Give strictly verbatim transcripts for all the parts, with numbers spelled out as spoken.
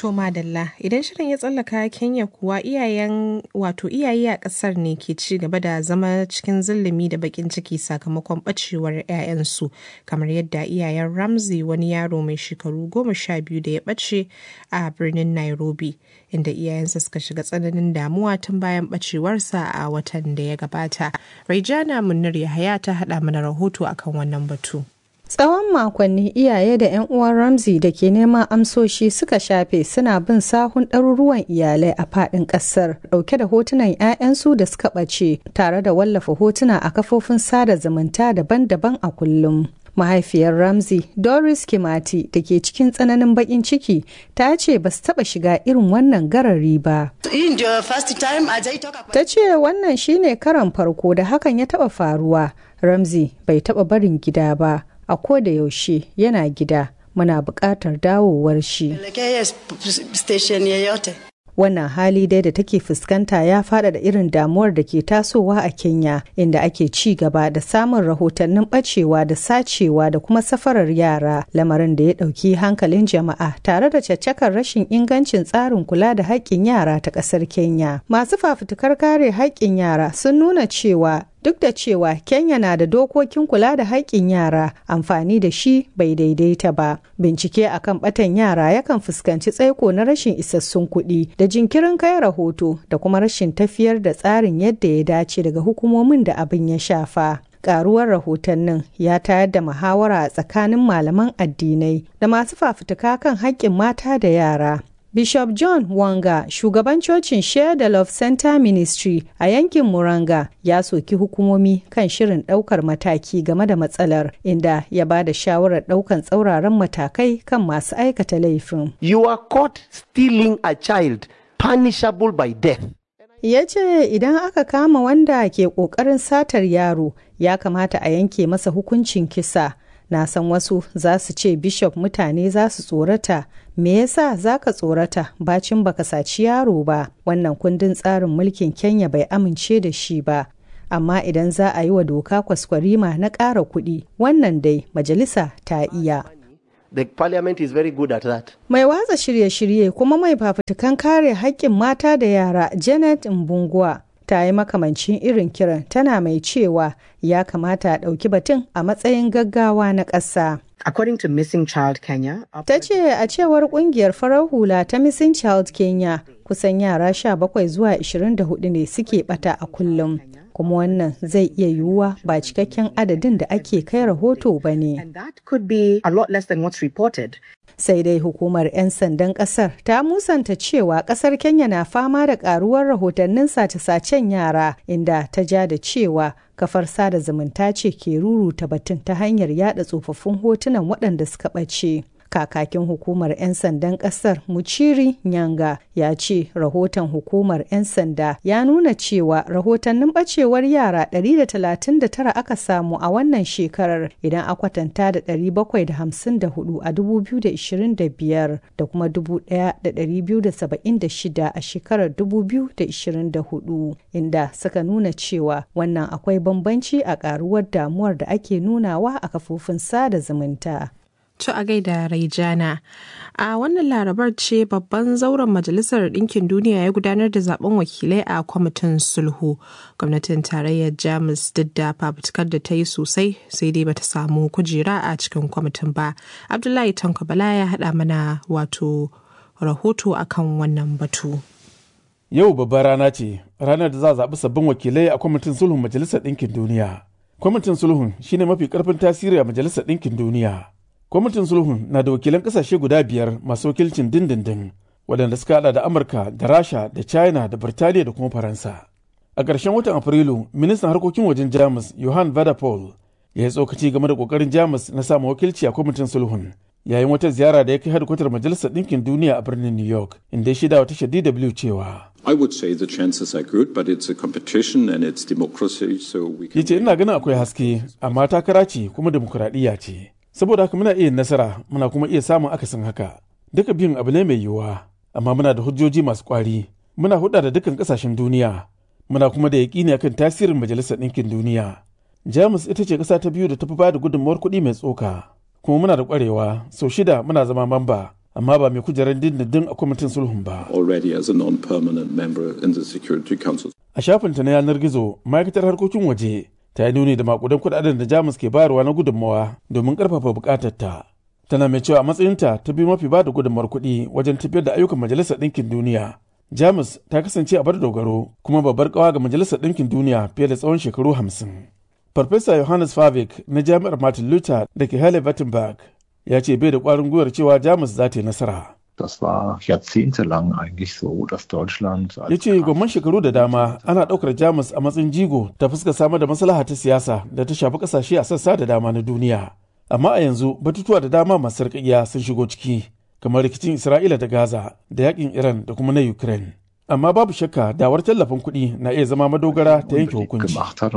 To madalla idan shirin ya tsallaka Kenya kuwa iyayen wato iyaye a kasar ne ke ci gaba da zama cikin zulumi da bakin ciki sakamakon bacewar 'ya'yansu kamar yadda iyayen Ramsey wani yaro mai shekaru goma sha biyu da ya bace a birnin Nairobi inda iyayensa suka shiga tsananin damuwa tun bayan bacewarsa a watan da ya gabata. Raijana Munir Yahaya ta haɗa mana rahoto akan wannan batu. Tsawon makonni iyaye da 'yan uwan Ramsey da ke neman amsoshi suka shafe suna bin sahun ɗaruruwan iyalai a faɗin ƙasar ɗauke da hotunan 'ya'yansu da suka ɓace tare da wallafa hotuna a kafofin sada zumunta daban-daban a kullum. Mahaifiyar Ramsey, Doris Kimati, da ke cikin tsananin baƙin ciki, ta ce ba su taɓa shiga irin wannan garari ba. Ta ce wannan shine karon farko da hakan ya taɓa faruwa. Ramsey bai taɓa barin gida ba. A ko da yaushe yana gida, muna buƙatar dawowar shi. Wannan hali dai da take fuskanta ya faɗaɗa irin damuwar da ke tasowa a Kenya, inda ake ci gaba da samun rahotannin ɓacewa da sacewa da kuma safarar yara, lamarin da ya ɗauki hankalin jama'a tare da caccakar rashin ingancin tsarin kula da haƙƙin yara ta ƙasar Kenya. Masu fafutukar kare haƙƙin yara sun nuna cewa duk da cewa Kenya na da dokokin kula da haƙƙin yara, amfani da shi bai daidaita ba. Bincike akan ɓatan yara yakan fuskanci tsaiko na rashin isassun kuɗi da jinkirin kai rahoto da kuma rashin tafiyar da tsarin yadda ya dace daga hukumomin da abin ya shafa. Ƙaruwar rahotannin ya tayar da muhawara a tsakanin malaman addinai da masu fafutuka kan haƙƙin mata da yara. Bishop John Wanga, shugaban cocin Share the Love Center Ministry a yankin Muranga, ya soki hukumomi kan shirin ɗaukar mataki game da matsalar, inda ya ba da shawarar ɗaukan tsauraran matakai kan masu aikata laifin. You are caught stealing a child, punishable by death. Ya ce idan aka kama wanda ke ƙoƙarin satar yaro, ya kamata a yanke masa hukuncin kisa. Na san wasu za su ce Bishop mutane za su tsorata, me yasa za ka tsorata bacin baka saci yaro ba, wannan kundin tsarin mulkin Kenya bai amince da shi ba. Amma idan za a yi wa doka kwaskwarima na ƙara kuɗi, wannan dai majalisa ta iya. The parliament is very good at that. Mai watsa shirye-shirye kuma mai fafutukan kare haƙƙin mata da yara Janet Mbungwa ta yi makamancin irin kiran, tana mai cewa ya kamata a ɗauki batun a matsayin gaggawa na ƙasa. According to Missing Child Kenya, ta ce a cewar ƙungiyar farar hula ta Missing Child Kenya, kusan yara sha bakwai zuwa ashirin da hudu ne suke bata a kullum. Kuma wannan zai iya yiwuwa ba cikakken adadin da ake kai rahoto ba ne. And that could be a lot less than what's reported. Sai dai hukumar 'yan sandan kasar ta musanta cewa kasar Kenya na fama da karuwar rahotannin sace-sacen yara, inda ta ja da cewa kafar sada zumunta ce ke ruruta batun ta hanyar yada tsofaffin hotunan waɗanda suka ɓace. Kakakin hukumar 'yan sandan kasar Muchiri Nyanga ya ce rahoton hukumar 'yan sanda ya nuna cewa rahotannin bacewar yara ɗari da talatin da tara aka samu a wannan shekarar idan a kwatanta da ɗari bakwai da hamsin da hudu a dubu biyu da ashirin da biyar da kuma dubu ɗaya da ɗari biyu da saba'in da shida a shekarar dubu biyu da ashirin da hudu, inda suka nuna cewa wannan akwai bambanci a ƙaruwar damuwar da ake nunawa a kafofin sada zumunta. To a gaida Raijana. A wannan larabar ce babban zauren Majalisar Ɗinkin Duniya ya gudanar da zaben wakilai a kwamitin sulhu. Gwamnatin tarayyar Jamus duk da fafutukar da ta yi sosai sai dai bata samu kujera a cikin kwamitin ba. Abdullahi Tanko Bala ya haɗa mana wato rahoto akan wannan batu. Yau babbar rana ce, ranar da za a zaɓi sabbin wakilai a kwamitin sulhun Majalisar Ɗinkin Duniya. Kwamitin sulhun shine mafi ƙarfin tasiri a Majalisar Ɗinkin Duniya. Kwamitin sulhun na da wakilan kasashe guda biyar masu wakilcin dindindin waɗanda suka hada da Amurka da Rasha da China da Birtaniya da kuma Faransa. A ƙarshen watan Afrilu, ministan harkokin wajen Jamus Johann Vadapol ya yi tsokaci game da ƙoƙarin Jamus na samun wakilci a kwamitin sulhun yayin wata ziyara da ya kai hadkwatar Majalisar Ɗinkin Duniya a birnin New York, inda ya shaida wa tashar D W cewa I would say the chances are good, but it's a competition and it's democracy, so we can... Yace ina ganin akwai haske, amma takara ce kuma demokuraɗiyya ce. Saboda haka muna iya nasara, muna kuma iya samun akasin haka. Duka biyun abu ne mai yiwuwa, amma muna da hujjoji masu ƙwari. Muna huɗa da dukkan ƙasashen duniya, muna kuma da yaƙini akan tasirin Majalisar Ɗinkin Duniya. Jamus ita ce ƙasa ta biyu da ta fi ba da gudunmawar kuɗi mai tsoka, kuma muna da ƙwarewa, sau shida muna zama mamba, amma ba mai kujerar dindindin a kwamitin sulhun ba. Already as a non-permanent member in the Security Council. A shafinta na yanar gizo, ma'aikatar harkokin waje ta yi nuni da makudan kudaden da Jamus ke bayarwa na gudunmawa domin karfafa bukatarta. Tana mai cewa a matsayinta ta bi mafi ba da gudunmawar kuɗi wajen tafiyar da ayyukan Majalisar Ɗinkin Duniya. Jamus ta kasance a bar dogaro kuma babbar kawa ga Majalisar Ɗinkin Duniya fiye da tsawon shekaru hamsin. Farfesa Johannes Favik na Jami'ar Martin Luther da ke Halle-Wittenberg ya ce bai da ƙwarin gwiwar cewa Jamus za ta yi nasara. Das war jahrzehntelang eigentlich so, dass Deutschland... Ya ce gwamman shekaru da dama ana ɗaukar Jamus a matsayin jigo ta fuskar samar da maslaha ta siyasa da ta shafi ƙasashe a sassa da dama na duniya. Amma a yanzu batutuwa da dama masu sarƙaƙiya sun shigo ciki, kamar rikicin Isra'ila da Gaza da yaƙin Iran da kuma na Ukraine. Amma babu shakka dawar tallafin kuɗi na iya zama madogara ta yanke hukunci.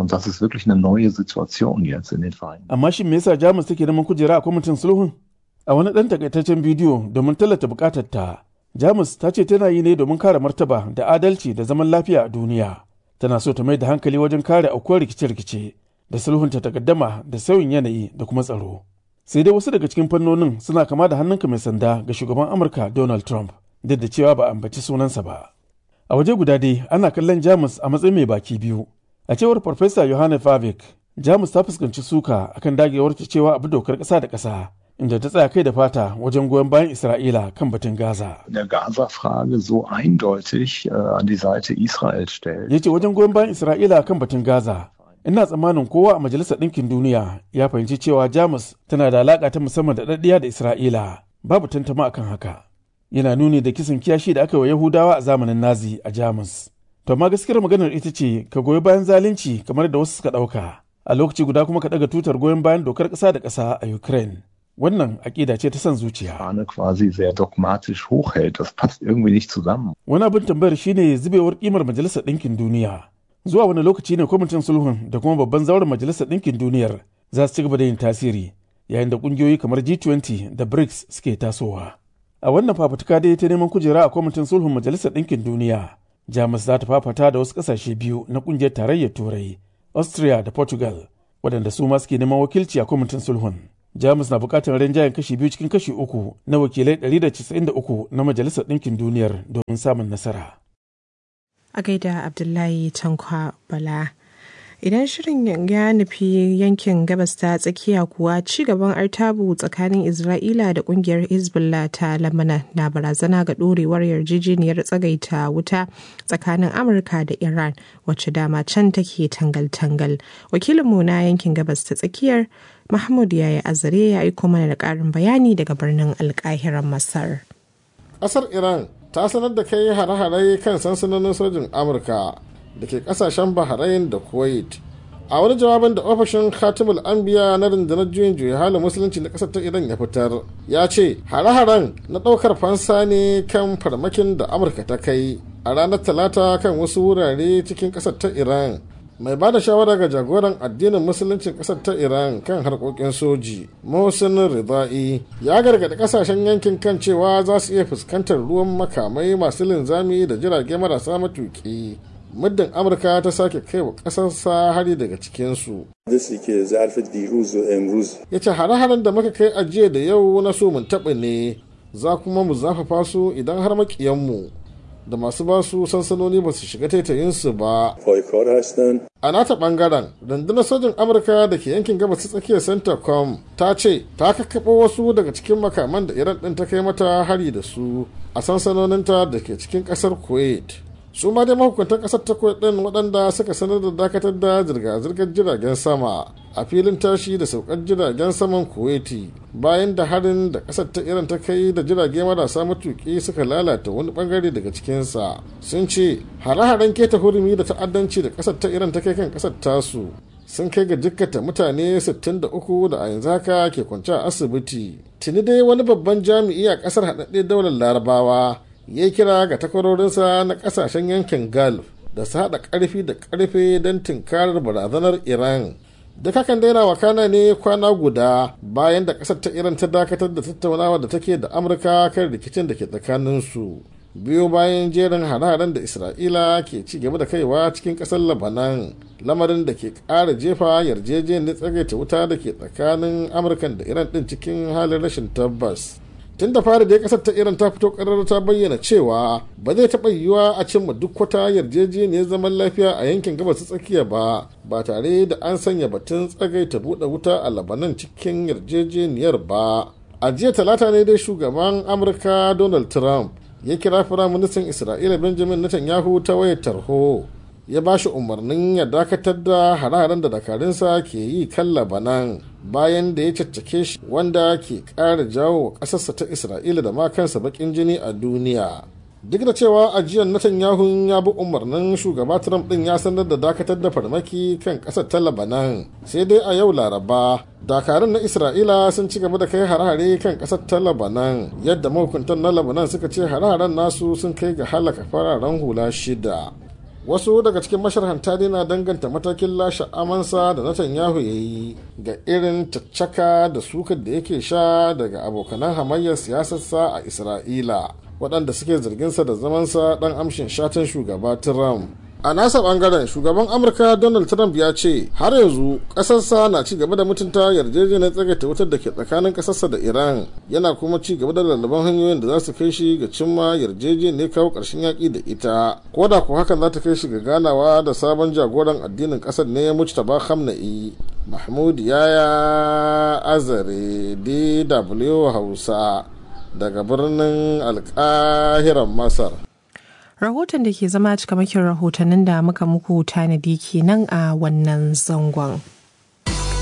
Amma shin me yasa Jamus take neman kujera a kwamitin sulhun? A wani ɗan takaitaccen bidiyo domin tallata bukatarta, Jamus ta ce tana yi ne domin kare martaba da adalci da zaman lafiya a duniya. Tana so ta mai da hankali wajen kare aukuwar rikice-rikice da sulhunta takaddama da sauyin yanayi da kuma tsaro. Sai dai wasu daga cikin fannonin suna kama da hannunka mai sanda ga shugaban Amurka Donald Trump, duk da cewa ba a ambaci sunansa ba. A waje guda dai ana kallon Jamus a matsayin mai baki biyu. A cewar Farfesa Johannes Favik, Jamus ta fuskanci suka akan dagewar ta cewa abu dokar ƙasa da ƙasa, inda ta tsaya kai da fata wajen goyon bayan Isra'ila kan batun Gaza. Der Gaza-Frage so eindeutig uh, an die Seite Israel stellt. Ya ce wajen goyon bayan Isra'ila kan batun Gaza, ina tsammanin kowa a Majalisar Ɗinkin Duniya ya fahimci cewa Jamus tana da alaƙa ta musamman da ɗaɗɗiya da Isra'ila, babu tantama akan haka. Yana nuni da kisan kiyashi da aka yi wa Yahudawa a zamanin Nazi a Jamus. To amma gaskiyar maganar ita ce ka goyi bayan zalunci kamar da wasu suka ɗauka, a lokaci guda kuma ka ɗaga tutar goyon bayan dokar ƙasa da ƙasa a Ukraine. Wannan aƙida ce ta son zuciya. Fahne quasi sehr dogmatisch hochhält, das passt irgendwie nicht zusammen. Wani abin tambayar shine zubewar kimar Majalisar Ɗinkin Duniya. Zuwa wani lokaci ne kwamitin sulhun da kuma babban zauren Majalisar Ɗinkin Duniyar za su ci gaba da yin tasiri, yayin da ƙungiyoyi kamar G twenty da BRICS suke tasowa. A wannan fafutuka dai ta neman kujera a kwamitin sulhun Majalisar Ɗinkin Duniya, Jamus za ta fafata da wasu ƙasashe biyu na ƙungiyar tarayyar Turai, Austria da Portugal, waɗanda su ma suke neman wakilci a kwamitin sulhun. Jamus na buƙatar rinjayen kashi biyu cikin kashi uku na wakilai ɗari da casa'in da uku na Majalisar Ɗinkin Duniyar domin samun nasara. A gaida Abdullahi Tankwa Bala. Idan shirin ya nufi yankin gabas ta tsakiya kuwa ci gaban artabu tsakanin Isra'ila da kungiyar Hezbollah ta Lebanon na barazana ga dorewar yarjejeniyar tsagaita wuta tsakanin Amurka da Iran wacce dama can take tangal-tangal. Wakilinmu na yankin gabas ta tsakiyar Mahmud Yaya Azare ya aiko mana da ƙarin bayani daga birnin Alƙahiran Masar. Ƙasar Iran ta sanar da kai hare-hare kan sansanonin sojin Amurka da ke kasashen Bahrain da Kuwait. A wani jawabin da ofishin Khatimul Anbiya na rundunar juyin juya halin musulunci na kasar ta Iran ya fitar, ya ce hare-haren na ɗaukar fansa ne kan farmakin da Amurka ta kai a ranar Talata kan wasu wurare cikin kasar ta Iran. Mai ba da shawara ga jagoran addinin musuluncin kasar ta Iran kan harkokin soji, Mohsen Ridai, ya gargaɗi kasashen yankin kan cewa za su iya fuskantar ruwan makamai masu linzami da jirage marasa matuƙi muddin Amurka ta sake kai wa ƙasarsa hari daga cikinsu. Ya ce hare-haren da muka kai a jiya da yau na so mun taɓa ne, za kuma mu zafafa su idan har maƙiyanmu da masu basu sansanoni ba su shiga taitayinsu ba. A nata ɓangaren, rundunar sojin Amurka da ke yankin gabas ta tsakiyar Centacom ta ce ta kakkaɓo wasu daga cikin makaman da Iran ɗin ta kai mata hari da su a sansanoninta da ke cikin ƙasar Kuwait. Su ma dai mahukuntan ƙasar ta Kuwait ɗin waɗanda suka sanar da dakatar da zirga-zirgar jiragen sama a filin tashi da saukar jiragen saman Kuwaiti bayan da harin da ƙasar ta Iran ta kai da jirage marasa matuƙi suka lalata wani bangare daga cikinsa. Sun ce hare-haren keta hurumi da ta'addanci da ƙasar ta Iran ta kai kan ƙasar tasu sun kai ga jikkata mutane sittin da uku da a yanzu haka ke kwance a asibiti. Tuni dai wani babban jami'i a ƙasar haɗaɗɗe daular Larabawa ya kira ga takwarorinsa na ƙasashen yankin Gulf da su haɗa ƙarfi da ƙarfe don tunkarar barazanar Iran. Duk hakan daina wakana ne kwana guda bayan da ƙasar ta Iran ta dakatar da tattaunawa da take da Amurka kan rikicin da ke tsakaninsu. Biyo bayan jerin hare-haren da Isra'ila ke ci gaba da kaiwa cikin ƙasar Lebanon, lamarin da ke ƙara jefa yarjejeniyar tsagaita wuta da ke tsakanin Amurka da Iran ɗin cikin halin rashin tabbas. tun da fari dai kasar ta Iran ta fito karar ta bayyana cewa ba zai taɓa yiwuwa a cimma duk wata yarjejeniyar zaman lafiya a yankin gabas ta tsakiya ba ba tare da an sanya batun tsagaita buɗe wuta a Labanan cikin yarjejeniyar ba. A jiya talata ne dai shugaban Amurka Donald Trump ya kira firaministan Isra'ila Benjamin Netanyahu ta wayar tarho ya ba shi umarnin ya dakatar da hare-haren da dakarunsa ke yi kan Labanan bayan da ya caccake shi wanda ke ƙara jawo wa ƙasarsa ta Isra'ila da ma kansa baƙin jini a duniya. Duk da cewa ajiyar Netanyahu ya bi umarnin shugaba Trump ɗin ya sanar da dakatar da farmaki kan ƙasar ta Labanan, sai dai a yau Laraba dakarun na Isra'ila sun ci gaba da kai hare-hare kan ƙasar ta Labanan, yadda mahukuntan na Labanan suka ce hare-haren nasu sun kai ga halaka fararen hula shida. Wasu daga cikin masharhanta dai na danganta matakin lashe amansa da Netanyahu ya yi ga irin caccaka da sukar da yake sha daga abokanan hamayyar siyasarsa a Isra'ila, waɗanda suke zarginsa da zamansa ɗan amshin shatan shugaba Trump. A nasa ɓangaren shugaban Amurka Donald Trump ya ce har yanzu ƙasarsa na ci gaba da mutunta yarjejeniyar tsagaita wutar da ke tsakanin ƙasarsa da Iran, yana kuma ci gaba da lallaban hanyoyin da za su kai shi ga cimma yarjejeniyar kawo ƙarshen yaƙi da ita, ko da ko hakan za ta kai shi ga ganawa da sabon jagoran addinin ƙasar ne Mujtaba Khamenei. Mahmud Yaya Azare, D W Hausa, daga birnin Alƙahiran Masar. Rahoton da ke zama cikamakin rahotannin da muka muku tanadi kenan a wannan zangon.